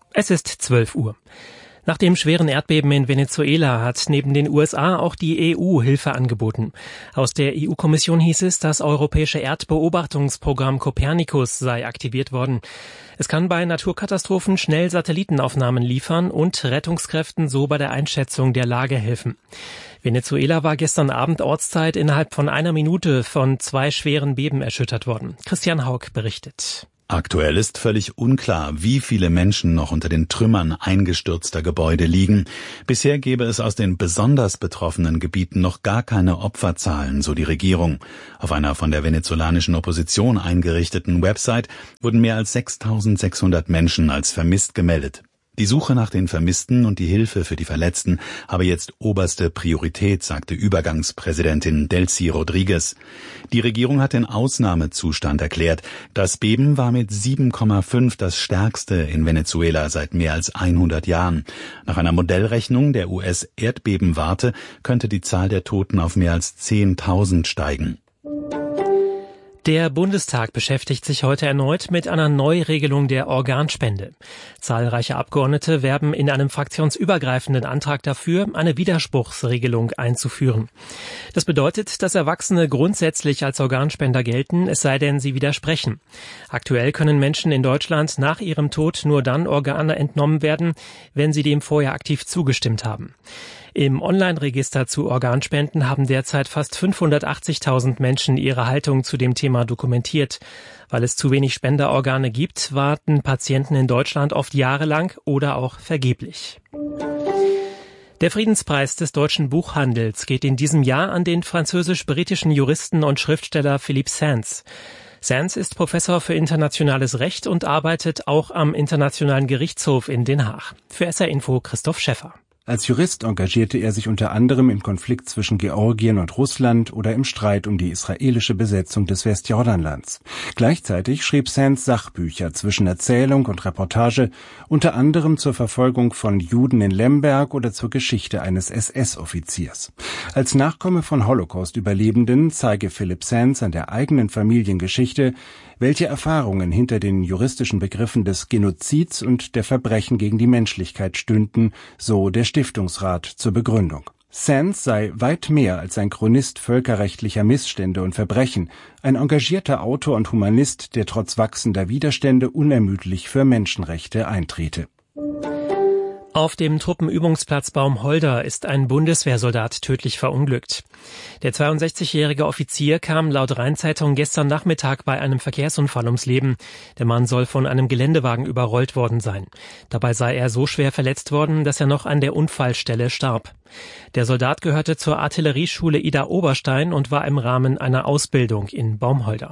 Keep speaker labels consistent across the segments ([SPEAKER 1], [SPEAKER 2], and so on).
[SPEAKER 1] Es ist 12 Uhr. Nach dem schweren Erdbeben in Venezuela hat neben den USA auch die EU Hilfe angeboten. Aus der EU-Kommission hieß es, das europäische Erdbeobachtungsprogramm Copernicus sei aktiviert worden. Es kann bei Naturkatastrophen schnell Satellitenaufnahmen liefern und Rettungskräften so bei der Einschätzung der Lage helfen. Venezuela war gestern Abend Ortszeit innerhalb von einer Minute von 2 schweren Beben erschüttert worden. Christian Haug berichtet.
[SPEAKER 2] Aktuell ist völlig unklar, wie viele Menschen noch unter den Trümmern eingestürzter Gebäude liegen. Bisher gäbe es aus den besonders betroffenen Gebieten noch gar keine Opferzahlen, so die Regierung. Auf einer von der venezolanischen Opposition eingerichteten Website wurden mehr als 6.600 Menschen als vermisst gemeldet. Die Suche nach den Vermissten und die Hilfe für die Verletzten habe jetzt oberste Priorität, sagte Übergangspräsidentin Delcy Rodriguez. Die Regierung hat den Ausnahmezustand erklärt. Das Beben war mit 7,5 das stärkste in Venezuela seit mehr als 100 Jahren. Nach einer Modellrechnung der US-Erdbebenwarte könnte die Zahl der Toten auf mehr als 10.000 steigen.
[SPEAKER 1] Der Bundestag beschäftigt sich heute erneut mit einer Neuregelung der Organspende. Zahlreiche Abgeordnete werben in einem fraktionsübergreifenden Antrag dafür, eine Widerspruchsregelung einzuführen. Das bedeutet, dass Erwachsene grundsätzlich als Organspender gelten, es sei denn, sie widersprechen. Aktuell können Menschen in Deutschland nach ihrem Tod nur dann Organe entnommen werden, wenn sie dem vorher aktiv zugestimmt haben. Im Online-Register zu Organspenden haben derzeit fast 580.000 Menschen ihre Haltung zu dem Thema dokumentiert. Weil es zu wenig Spenderorgane gibt, warten Patienten in Deutschland oft jahrelang oder auch vergeblich. Der Friedenspreis des deutschen Buchhandels geht in diesem Jahr an den französisch-britischen Juristen und Schriftsteller Philippe Sands. Sands ist Professor für internationales Recht und arbeitet auch am Internationalen Gerichtshof in Den Haag. Für SR Info Christoph Schäffer.
[SPEAKER 3] Als Jurist engagierte er sich unter anderem im Konflikt zwischen Georgien und Russland oder im Streit um die israelische Besetzung des Westjordanlands. Gleichzeitig schrieb Sands Sachbücher zwischen Erzählung und Reportage, unter anderem zur Verfolgung von Juden in Lemberg oder zur Geschichte eines SS-Offiziers. Als Nachkomme von Holocaust-Überlebenden zeige Philippe Sands an der eigenen Familiengeschichte, welche Erfahrungen hinter den juristischen Begriffen des Genozids und der Verbrechen gegen die Menschlichkeit stünden, so der Stiftungsrat zur Begründung. Sands sei weit mehr als ein Chronist völkerrechtlicher Missstände und Verbrechen, ein engagierter Autor und Humanist, der trotz wachsender Widerstände unermüdlich für Menschenrechte eintrete.
[SPEAKER 1] Auf dem Truppenübungsplatz Baumholder ist ein Bundeswehrsoldat tödlich verunglückt. Der 62-jährige Offizier kam laut Rheinzeitung gestern Nachmittag bei einem Verkehrsunfall ums Leben. Der Mann soll von einem Geländewagen überrollt worden sein. Dabei sei er so schwer verletzt worden, dass er noch an der Unfallstelle starb. Der Soldat gehörte zur Artillerieschule Idar-Oberstein und war im Rahmen einer Ausbildung in Baumholder.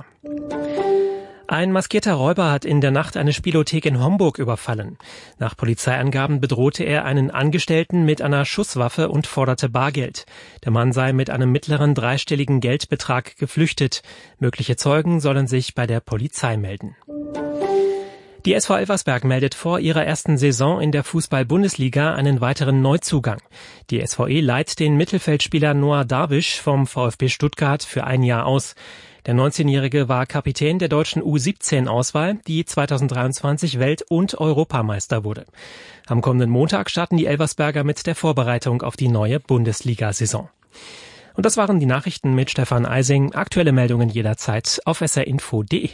[SPEAKER 1] Ein maskierter Räuber hat in der Nacht eine Spielothek in Homburg überfallen. Nach Polizeiangaben bedrohte er einen Angestellten mit einer Schusswaffe und forderte Bargeld. Der Mann sei mit einem mittleren dreistelligen Geldbetrag geflüchtet. Mögliche Zeugen sollen sich bei der Polizei melden. Die SV Elversberg meldet vor ihrer ersten Saison in der Fußball-Bundesliga einen weiteren Neuzugang. Die SVE leiht den Mittelfeldspieler Noah Darwish vom VfB Stuttgart für ein Jahr aus. Der 19-Jährige war Kapitän der deutschen U17-Auswahl, die 2023 Welt- und Europameister wurde. Am kommenden Montag starten die Elversberger mit der Vorbereitung auf die neue Bundesliga-Saison. Und das waren die Nachrichten mit Stefan Eising. Aktuelle Meldungen jederzeit auf srinfo.de.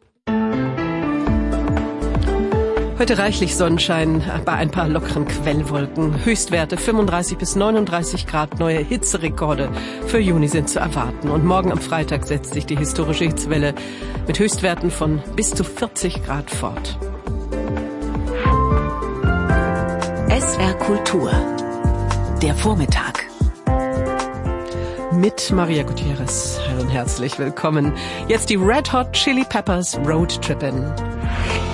[SPEAKER 4] Heute reichlich Sonnenschein bei ein paar lockeren Quellwolken. Höchstwerte 35 bis 39 Grad. Neue Hitzerekorde für Juni sind zu erwarten. Und morgen am Freitag setzt sich die historische Hitzewelle mit Höchstwerten von bis zu 40 Grad fort.
[SPEAKER 5] SR Kultur. Der Vormittag.
[SPEAKER 4] Mit Maria Gutierrez. Hallo und herzlich willkommen. Jetzt die Red Hot Chili Peppers Road Trippin'.